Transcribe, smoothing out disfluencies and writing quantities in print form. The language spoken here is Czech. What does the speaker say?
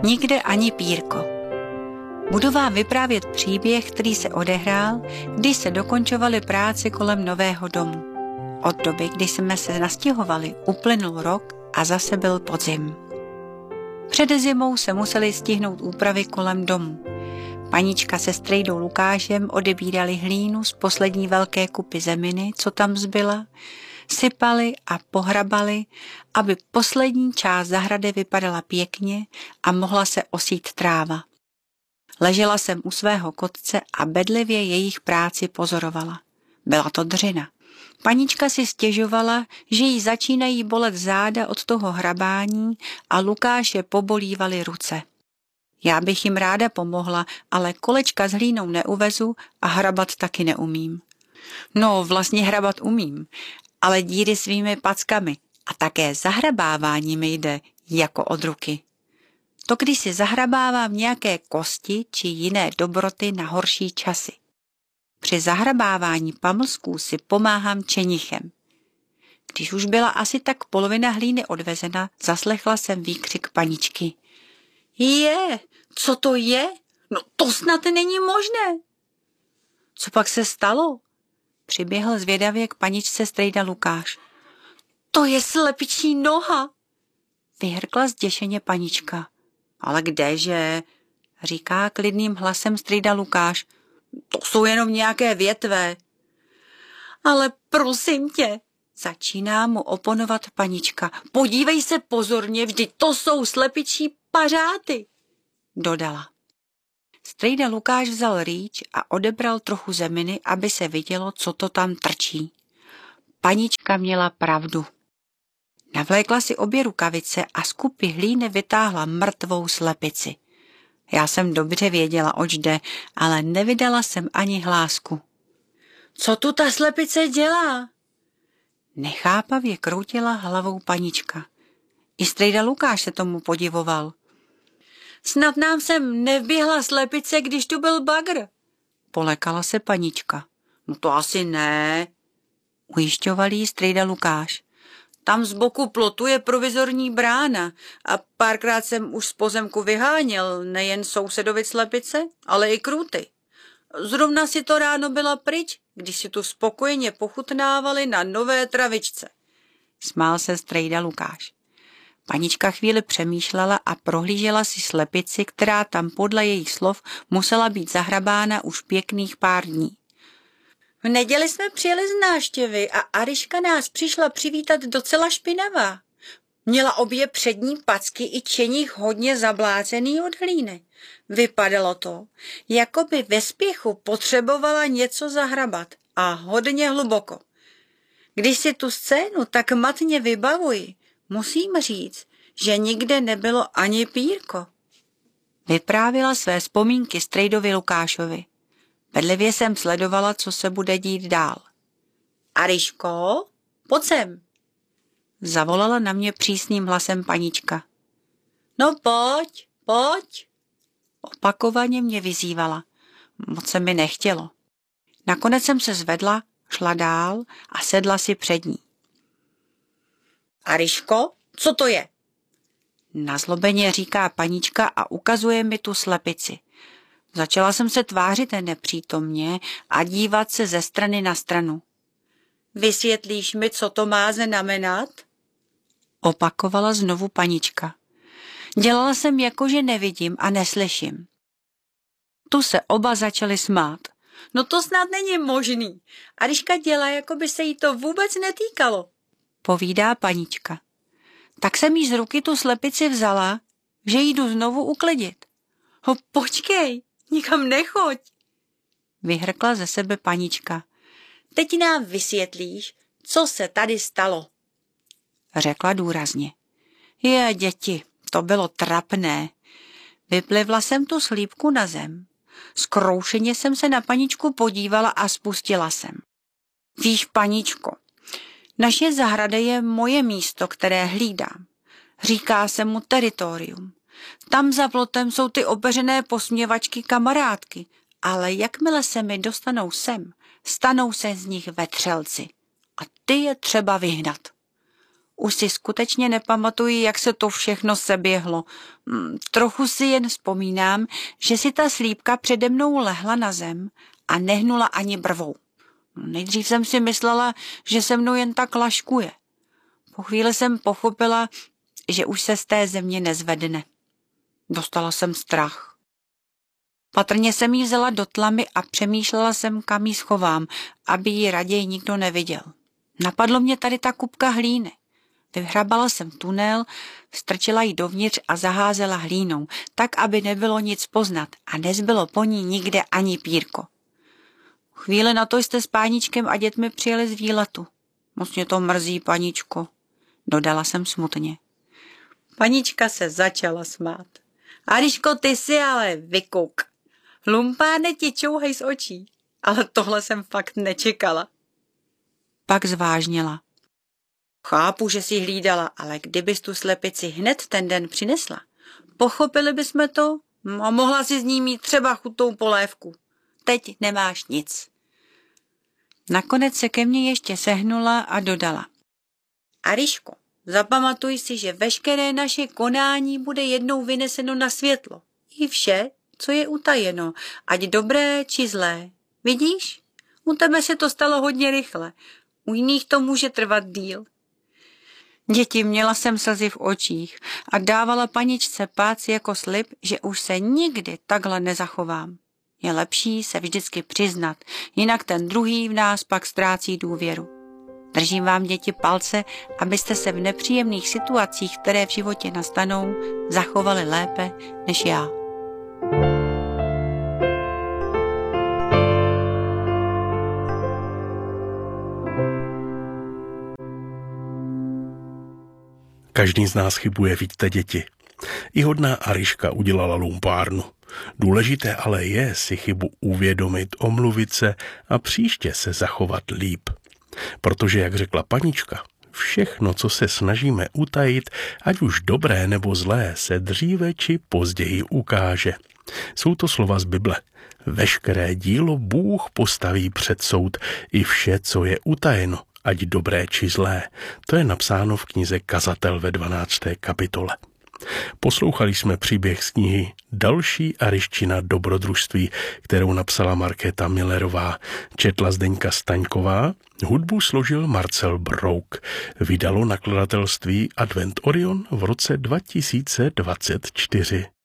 Nikde ani pírko. Budu vám vyprávět příběh, který se odehrál, když se dokončovaly práce kolem nového domu. Od doby, kdy jsme se nastěhovali, uplynul rok a zase byl podzim. Před zimou se museli stihnout úpravy kolem domu. Panička se strejdou Lukášem odebírali hlínu z poslední velké kupy zeminy, co tam zbyla, sypali a pohrabali, aby poslední část zahrady vypadala pěkně a mohla se osít tráva. Ležela jsem u svého kotce a bedlivě jejich práci pozorovala. Byla to dřina. Panička si stěžovala, že jí začínají bolet záda od toho hrabání a Lukáše pobolívaly ruce. Já bych jim ráda pomohla, ale kolečka s hlínou neuvezu a hrabat taky neumím. No, vlastně hrabat umím, ale díry svými packami a také zahrabávání mi jde jako od ruky. To když si zahrabávám nějaké kosti či jiné dobroty na horší časy. Při zahrabávání pamlsků si pomáhám čenichem. Když už byla asi tak polovina hlíny odvezena, zaslechla jsem výkřik paničky. Co to je? No to snad není možné. Co pak se stalo? Přiběhl zvědavě k paničce strejda Lukáš. To je slepičí noha, vyhrkla zděšeně panička. Ale kdeže, říká klidným hlasem strejda Lukáš. To jsou jenom nějaké větve. Ale prosím tě, začíná mu oponovat panička. Podívej se pozorně, vždyť to jsou slepičí pařáty, dodala. Strejda Lukáš vzal rýč a odebral trochu zeminy, aby se vidělo, co to tam trčí. Panička měla pravdu. Navlékla si obě rukavice a z kupy hlíny vytáhla mrtvou slepici. Já jsem dobře věděla, oč jde, ale nevydala jsem ani hlásku. Co tu ta slepice dělá? Nechápavě kroutila hlavou panička. I strejda Lukáš se tomu podivoval. Snad nám sem nevběhla slepice, když tu byl bagr, polekala se panička. No to asi ne, ujišťoval jí strejda Lukáš. Tam z boku plotu je provizorní brána a párkrát jsem už z pozemku vyháněl nejen sousedovi slepice, ale i krůty. Zrovna si to ráno byla pryč, když si tu spokojeně pochutnávali na nové travičce. Smál se strejda Lukáš. Panička chvíli přemýšlela a prohlížela si slepici, která tam podle jejich slov musela být zahrabána už pěkných pár dní. V neděli jsme přijeli z návštěvy a Aryška nás přišla přivítat docela špinavá. Měla obě přední packy i čenich hodně zablácený od hlíny. Vypadalo to, jako by ve spěchu potřebovala něco zahrabat a hodně hluboko. Když si tu scénu tak matně vybavuji, musím říct, že nikde nebylo ani pírko. Vyprávila své vzpomínky strejdovi Lukášovi. Bedlivě jsem sledovala, co se bude dít dál. Aryško, pojď sem, zavolala na mě přísným hlasem panička. No pojď, opakovaně mě vyzývala. Moc se mi nechtělo. Nakonec jsem se zvedla, šla dál a sedla si před ní. Aryško, co to je? Nazlobeně říká panička a ukazuje mi tu slepici. Začala jsem se tvářit nepřítomně a dívat se ze strany na stranu. Vysvětlíš mi, co to má znamenat? Opakovala znovu panička. Dělala jsem jako, že nevidím a neslyším. Tu se oba začali smát. No to snad není možný. Aryška dělá, jako by se jí to vůbec netýkalo, povídá panička. Tak jsem jí z ruky tu slepici vzala, že jdu znovu uklidit. Počkej, nikam nechoď, vyhrkla ze sebe panička. Teď nám vysvětlíš, co se tady stalo, řekla důrazně. Děti, to bylo trapné. Vyplivla jsem tu slípku na zem. Zkroušeně jsem se na paničku podívala a spustila jsem. Víš, paničko, naše zahrada je moje místo, které hlídám. Říká se mu teritorium. Tam za plotem jsou ty opeřené posměvačky kamarádky, ale jakmile se mi dostanou sem, stanou se z nich vetřelci. A ty je třeba vyhnat. Už si skutečně nepamatuji, jak se to všechno seběhlo. Trochu si jen vzpomínám, že si ta slípka přede mnou lehla na zem a nehnula ani brvou. Nejdřív jsem si myslela, že se mnou jen tak laškuje. Po chvíli jsem pochopila, že už se z té země nezvedne. Dostala jsem strach. Patrně jsem jí vzala do tlamy a přemýšlela jsem, kam jí schovám, aby ji raději nikdo neviděl. Napadlo mě tady ta kupka hlíny. Vyhrabala jsem tunel, strčila ji dovnitř a zaházela hlínou, tak, aby nebylo nic poznat a nezbylo po ní nikde ani pírko. Chvíli na to jste s páničkem a dětmi přijeli z výletu. Moc mě to mrzí, paničko, dodala jsem smutně. Panička se začala smát. Aryško, ty si ale vykouk. Lumpárny ti čouhej z očí, ale tohle jsem fakt nečekala. Pak zvážnila. Chápu, že jsi hlídala, ale kdybys tu slepici hned ten den přinesla, pochopili bychom to a mohla si z ní mít třeba chutou polévku. Teď nemáš nic. Nakonec se ke mně ještě sehnula a dodala. Aryško, zapamatuj si, že veškeré naše konání bude jednou vyneseno na světlo. I vše, co je utajeno, ať dobré či zlé. Vidíš? U tebe se to stalo hodně rychle. U jiných to může trvat díl. Děti, měla jsem slzy v očích a dávala paničce páci jako slib, že už se nikdy takhle nezachovám. Je lepší se vždycky přiznat, jinak ten druhý v nás pak ztrácí důvěru. Držím vám, děti, palce, abyste se v nepříjemných situacích, které v životě nastanou, zachovali lépe než já. Každý z nás chybuje, vidíte, děti. I hodná Aryška udělala lumpárnu. Důležité ale je si chybu uvědomit, omluvit se a příště se zachovat líp. Protože, jak řekla panička, všechno, co se snažíme utajit, ať už dobré nebo zlé, se dříve či později ukáže. Jsou to slova z Bible. Veškeré dílo Bůh postaví před soud, i vše, co je utajeno, ať dobré či zlé. To je napsáno v knize Kazatel ve 12. kapitole. Poslouchali jsme příběh z knihy Další Aryščina dobrodružství, kterou napsala Markéta Millerová, četla Zdeňka Staňková, hudbu složil Marcel Brouk. Vydalo nakladatelství Advent Orion v roce 2024.